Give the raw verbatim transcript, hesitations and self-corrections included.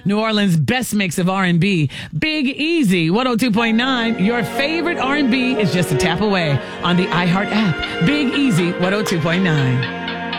New Orleans' best mix of R and B. Big Easy, one oh two point nine. Your favorite R and B is just a tap away on the iHeart app. Big Easy, one oh two point nine.